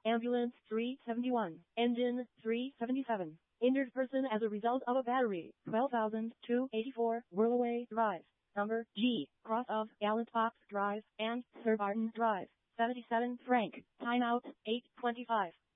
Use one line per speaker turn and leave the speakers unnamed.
Ambulance 371. Engine 377. Injured person as a result of a battery. 12,284 Whirlaway Drive. Number G. Cross of Gallant Fox Drive and Sir Barton Drive. 77 Frank. Timeout 8:25.